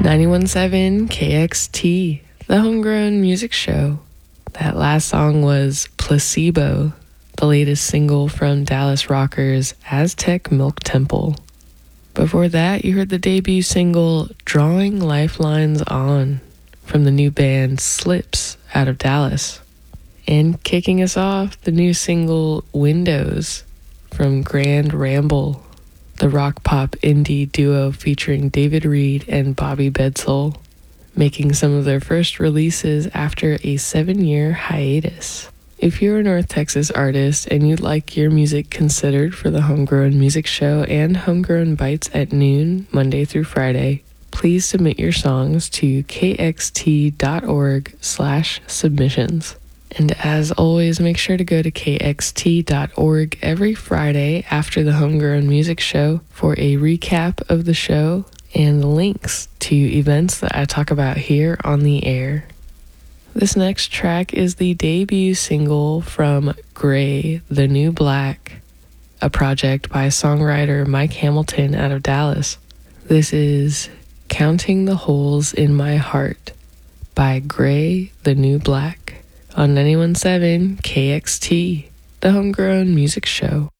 91.7 KXT, the Homegrown Music Show. That last song was Placebo, the latest single from Dallas rockers Aztec Milk Temple. Before that, you heard the debut single Drawing Lifelines On from the new band Slips out of Dallas. And kicking us off, the new single Windows from Grand Ramble, the rock pop indie duo featuring David Reed and Bobby Bedsole, making some of their first releases after a 7-year hiatus. If you're a North Texas artist and you'd like your music considered for the Homegrown Music Show and Homegrown Bites at noon, Monday through Friday, please submit your songs to kxt.org/submissions. And as always, make sure to go to kxt.org every Friday after the Homegrown Music Show for a recap of the show and links to events that I talk about here on the air. This next track is the debut single from Gray, the New Black, a project by songwriter Mike Hamilton out of Dallas. This is Counting the Holes in My Heart by Gray, the New Black, on 91.7 KXT, the Homegrown Music Show.